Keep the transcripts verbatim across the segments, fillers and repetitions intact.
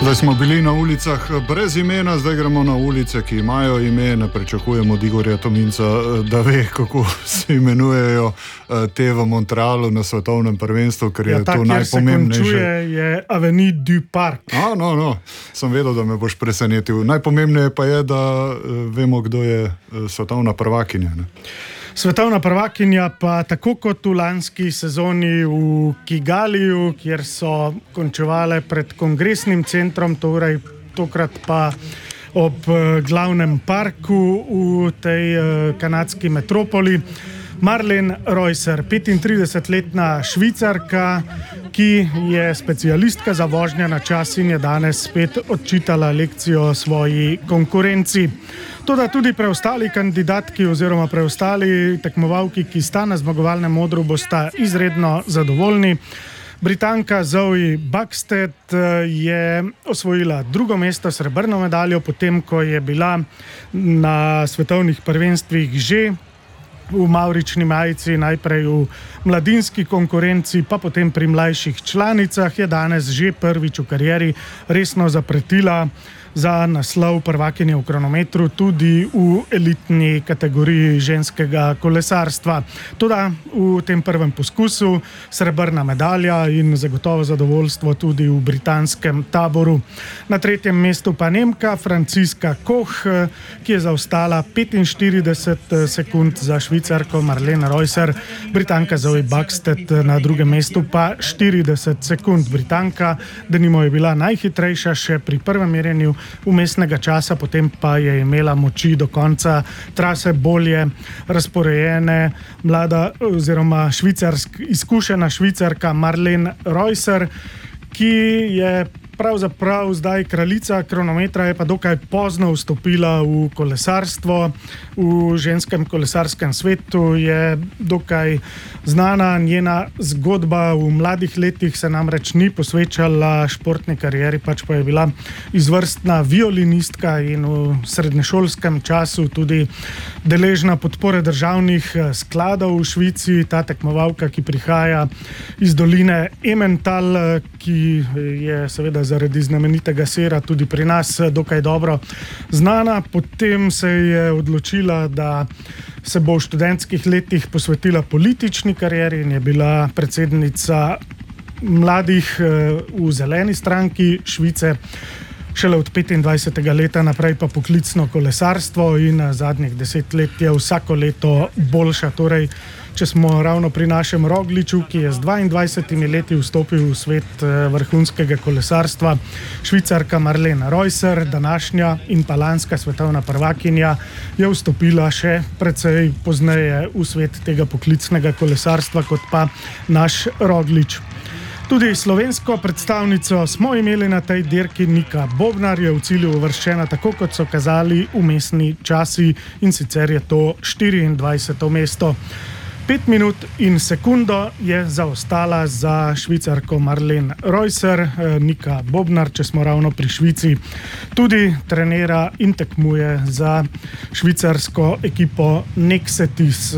Zdaj smo bili na ulicah brez imena, zdaj gremo na ulice, ki imajo ime. Ne pričakujemo od Igorja Tominca, da ve, kako se imenujejo te v Montrealu na svetovnem prvenstvu, ker je ja, to najpomembnejše. Ja, ta, kjer se končuje, je Avenue du Parc. A, no, no, sem vedel, da me boš presenetil. Najpomembneje pa je, da vemo, kdo je svetovna prvakinja, ne? Svetovna prvakinja pa tako kot v lanski sezoni v Kigaliju, kjer so končevale pred kongresnim centrom, torej tokrat pa ob glavnem parku v tej kanadski metropoli. Marlene Reusser, petintridesetletna Švicarka, ki je specialistka za vožnjo na čas in je danes spet odčitala lekcijo svoji konkurenci. Toda tudi preostali kandidatki oziroma preostali tekmovalki, ki sta na zmagovalnem odru, bosta izredno zadovoljni. Britanka Zoe Buxted je osvojila drugo mesto, srebrno medaljo, potem ko je bila na svetovnih prvenstvih že v mavrični majici, najprej v mladinski konkurenci, pa potem pri mlajših članicah, je danes že prvič v karieri resno zapretila za naslov prvakinje v kronometru tudi v elitni kategoriji ženskega kolesarstva. Toda v tem prvem poskusu srebrna medalja in zagotovo zadovoljstvo tudi v britanskem taboru. Na tretjem mestu pa Nemka Franciska Koch, ki je zaostala petinštirideset sekund za Švicarko Marlene Reusser, Britanka Zoe Buxted na drugem mestu pa štirideset sekund. Britanka denimo je bila najhitrejša še pri prvem merjenju vmesnega časa, potem pa je imela moči do konca trase bolje razporejene mlada oziroma švicarsk, izkušena Švicarka Marlene Reusser, ki je pravzaprav zdaj kraljica kronometra, je pa dokaj pozno vstopila v kolesarstvo. V ženskem kolesarskem svetu je dokaj znana njena zgodba. V mladih letih se namreč ni posvečala športni karieri, pač pa je bila izvrstna violinistka in v srednješolskem času tudi deležna podpore državnih skladov v Švici. Ta tekmovalka, ki prihaja iz doline Emmental, ki je seveda zaradi znamenitega sira tudi pri nas dokaj dobro znana. Potem se je odločila, da se bo v študentskih letih posvetila politični karieri in je bila predsednica mladih v Zeleni stranki Švice. Šele od petindvajsetega leta naprej pa poklicno kolesarstvo in zadnjih deset let je vsako leto boljša. Torej, če smo ravno pri našem Rogliču, ki je z dvaindvajsetimi leti vstopil v svet vrhunskega kolesarstva, Švicarka Marlene Reusser, današnja in pa lanska svetovna prvakinja, je vstopila še precej pozneje v svet tega poklicnega kolesarstva kot pa naš Roglič. Tudi slovensko predstavnico smo imeli na tej dirki. Nika Bobnar je v cilju uvrščena tako, kot so kazali vmesni časi, in sicer je to štiriindvajseto mesto. Pet minut in sekundo je zaostala za Švicarko Marlene Reusser. Nika Bobnar, če smo ravno pri Švici, tudi trenira in tekmuje za švicarsko ekipo Nexetis.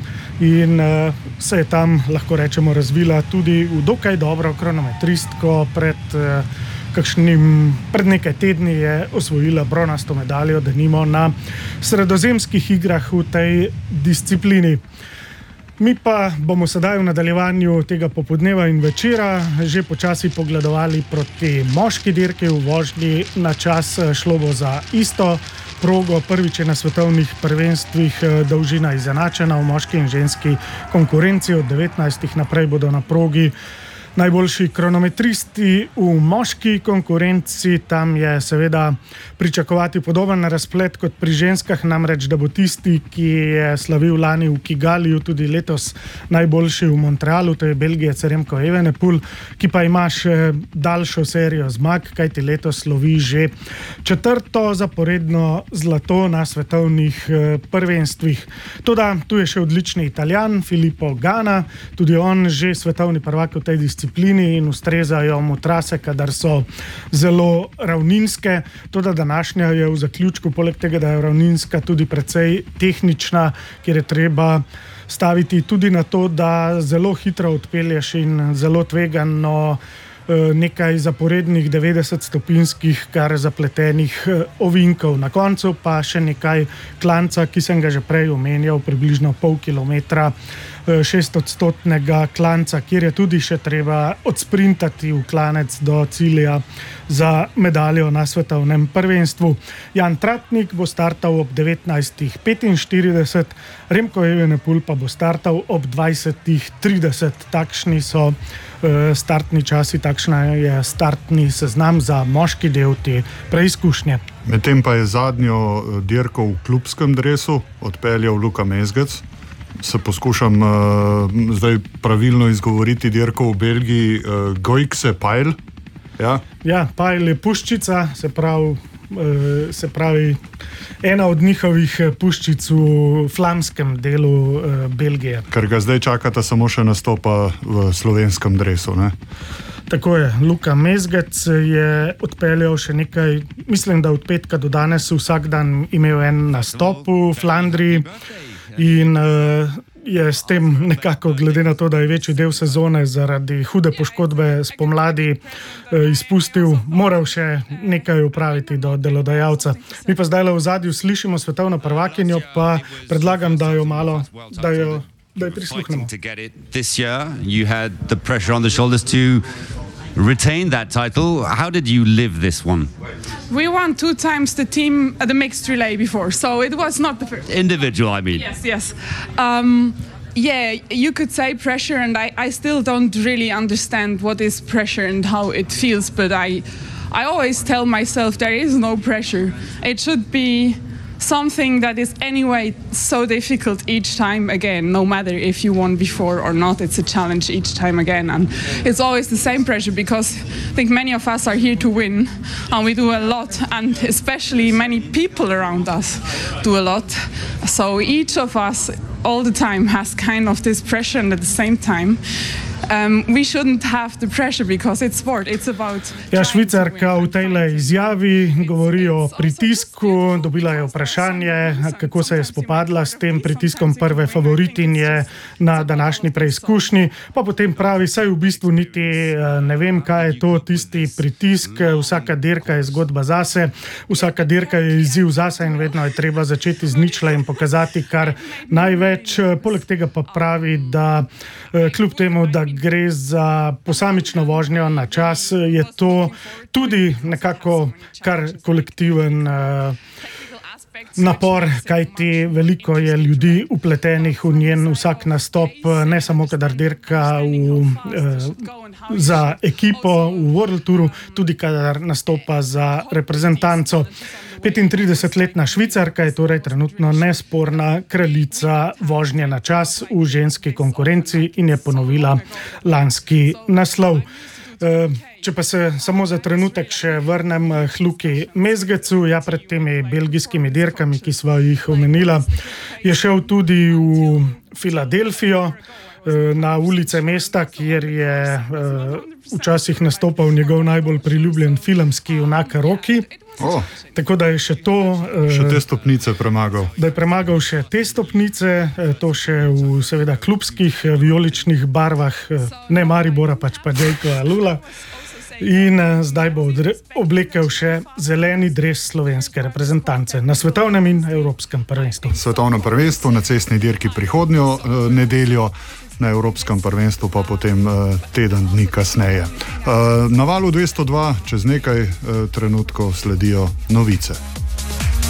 In uh, se je tam, lahko rečemo, razvila tudi v dokaj dobro kronometristko. Pred, uh, kakšnim, pred nekaj tedni je osvojila bronasto medaljo, denimo na sredozemskih igrah v tej disciplini. Mi pa bomo sedaj v nadaljevanju tega popodneva in večera že počasi pogledovali proti moški dirki v vožnji na čas. Šlo bo za isto progo. Prvič je na svetovnih prvenstvih dolžina izenačena v moški in ženski konkurenci. Od devetnajstih naprej bodo na progi najboljši kronometristi v moški konkurenci. Tam je seveda pričakovati podoben razplet kot pri ženskah, namreč da bo tisti, ki je slavil lani v Kigaliju, tudi letos najboljši v Montrealu, to je Belgijec Remco Evenepoel, ki pa ima še daljšo serijo zmag, kajti letos slovi že četrto zaporedno zlato na svetovnih prvenstvih. Toda tu je še odlični Italijan Filippo Ganna, tudi on že svetovni prvak v tej disciplini in ustrezajo mu trase, kadar so zelo ravninske. Toda današnja je v zaključku, poleg tega, da je ravninska, tudi precej tehnična, kjer je treba staviti tudi na to, da zelo hitro odpelješ in zelo tvegano nekaj zaporednih devetdeset stopinjskih, kar zapletenih ovinkov. Na koncu pa še nekaj klanca, ki sem ga že prej omenjal, približno pol kilometra šestodstotnega klanca, kjer je tudi še treba odsprintati v klanec do cilja za medaljo na svetovnem prvenstvu. Jan Tratnik bo startal ob devetnajst petinštirideset, Remko Evenepoel pa bo startal ob dvajset trideset. Takšni so startni časi, takšna je startni seznam za moški del te preizkušnje. Medtem pa je zadnjo dirko v klubskem dresu odpeljal Luka Mezgec. Se poskušam uh, zdaj pravilno izgovoriti dirko v Belgiji, uh, Gojkse Pajl. Ja, ja Pajl je puščica, se pravi, uh, se pravi ena od njihovih puščic v flamskem delu uh, Belgije. Ker ga zdaj čakata samo še nastopa v slovenskem dresu, ne? Tako je, Luka Mezgec je odpeljal še nekaj, mislim, da od petka do danes vsak dan imel en nastop v Flandriji. In uh, je s tem nekako, glede na to, da je večji del sezone zaradi hude poškodbe spomladi uh, izpustil, moral še nekaj upraviti do delodajalca. Mi pa zdaj le v zadju slišimo svetovno prvakinjo, pa predlagam, da jo malo, da jo, da jo prisluhnemo. Retain that title. How did you live this one? We won two times the team at the mixed relay before, so it was not the first. Individual, I mean. Yes, yes. Um, yeah, you could say pressure, and I, I still don't really understand what is pressure and how it feels, but I, I always tell myself there is no pressure. It should be something that is anyway so difficult each time again, no matter if you won before or not, it's a challenge each time again, and it's always the same pressure because I think many of us are here to win and we do a lot, and especially many people around us do a lot, so each of us all the time has kind of this pressure, and at the same time Um, we shouldn't have the pressure because it's sport, it's about... Ja, Švicarka v tejle izjavi govori o pritisku, dobila je vprašanje, kako se je spopadla s tem pritiskom prve favoritinje na današnji preizkušnji, pa potem pravi, saj v bistvu niti ne vem, kaj je to tisti pritisk, vsaka dirka je zgodba zase, vsaka dirka je izziv zase in vedno je treba začeti z ničle in pokazati kar največ. Poleg tega pa pravi, da kljub temu, da gre za posamično vožnjo na čas, je to tudi nekako kar kolektiven uh, napor, kajti veliko je ljudi upletenih v njen vsak nastop, ne samo kadar dirka v, uh, za ekipo v World Touru, tudi kadar nastopa za reprezentanco. petintridesetletna Švicarka je torej trenutno nesporna kraljica vožnje na čas v ženski konkurenci in je ponovila lanski naslov. Če pa se samo za trenutek še vrnem k Luki Mezgecu, ja, pred temi belgijskimi dirkami, ki sva jih omenila, je šel tudi v Filadelfijo, na ulice mesta, kjer je včasih nastopal njegov najbolj priljubljen filmski junak Rocky. Oh. Tako da je še to... Še te stopnice premagal. Da je premagal še te stopnice, to še v seveda klubskih vijoličnih barvah, ne Maribora, pač pa Jejka Lula. In zdaj bo oblekel še zeleni dres slovenske reprezentance na svetovnem in evropskem prvenstvu. Svetovnem prvenstvu na cestni dirki prihodnjo nedeljo, na evropskem prvenstvu pa potem teden dni kasneje. Na valu dvesto dva čez nekaj trenutkov sledijo novice.